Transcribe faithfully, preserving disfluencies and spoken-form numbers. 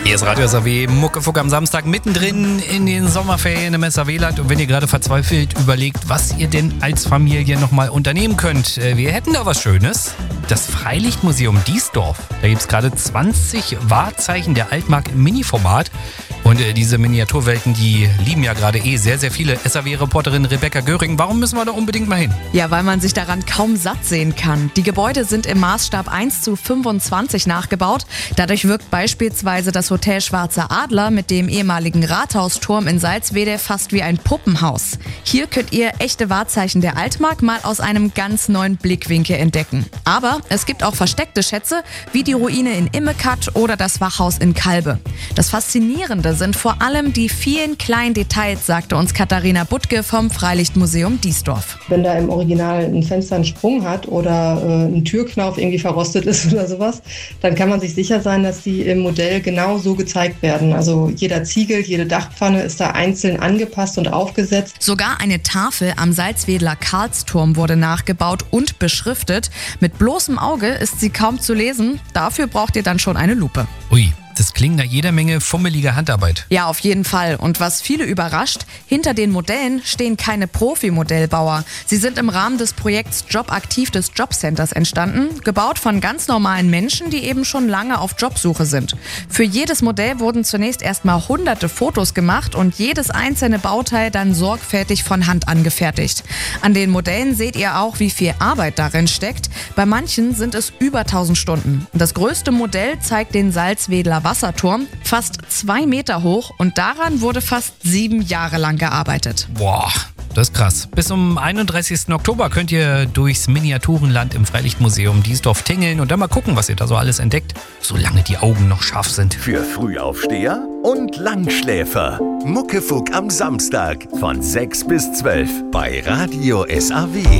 Hier ist Radio S A W, Muckefuck am Samstag, mittendrin in den Sommerferien im S A W-Land. Und wenn ihr gerade verzweifelt überlegt, was ihr denn als Familie nochmal unternehmen könnt, wir hätten da was Schönes. Das Freilichtmuseum Diesdorf. Da gibt es gerade zwanzig Wahrzeichen der Altmark im Mini-Format. Und äh, diese Miniaturwelten, die lieben ja gerade eh sehr, sehr viele. S A W-Reporterin Rebecca Göring, warum müssen wir da unbedingt mal hin? Ja, weil man sich daran kaum satt sehen kann. Die Gebäude sind im Maßstab eins zu fünfundzwanzig nachgebaut. Dadurch wirkt beispielsweise das Hotel Schwarzer Adler mit dem ehemaligen Rathausturm in Salzwedel fast wie ein Puppenhaus. Hier könnt ihr echte Wahrzeichen der Altmark mal aus einem ganz neuen Blickwinkel entdecken. Aber es gibt auch versteckte Schätze, wie die Ruine in Immekat oder das Wachhaus in Kalbe. Das Faszinierende sind vor allem die vielen kleinen Details, sagte uns Katharina Buttke vom Freilichtmuseum Diesdorf. Wenn da im Original ein Fenster einen Sprung hat oder äh, ein Türknauf irgendwie verrostet ist oder sowas, dann kann man sich sicher sein, dass die im Modell genau so gezeigt werden. Also jeder Ziegel, jede Dachpfanne ist da einzeln angepasst und aufgesetzt. Sogar eine Tafel am Salzwedler Karlsturm wurde nachgebaut und beschriftet. Mit bloßem Auge ist sie kaum zu lesen. Dafür braucht ihr dann schon eine Lupe. Ui. Das klingt nach jeder Menge fummeliger Handarbeit. Ja, auf jeden Fall. Und was viele überrascht, hinter den Modellen stehen keine Profi-Modellbauer. Sie sind im Rahmen des Projekts Jobaktiv des Jobcenters entstanden, gebaut von ganz normalen Menschen, die eben schon lange auf Jobsuche sind. Für jedes Modell wurden zunächst erstmal hunderte Fotos gemacht und jedes einzelne Bauteil dann sorgfältig von Hand angefertigt. An den Modellen seht ihr auch, wie viel Arbeit darin steckt. Bei manchen sind es über tausend Stunden. Das größte Modell zeigt den Salzwedler Wasserturm, fast zwei Meter hoch, und daran wurde fast sieben Jahre lang gearbeitet. Boah, das ist krass. Bis zum einunddreißigsten Oktober könnt ihr durchs Miniaturenland im Freilichtmuseum Diesdorf tingeln und dann mal gucken, was ihr da so alles entdeckt, solange die Augen noch scharf sind. Für Frühaufsteher und Langschläfer. Muckefuck am Samstag von sechs bis zwölf bei Radio S A W.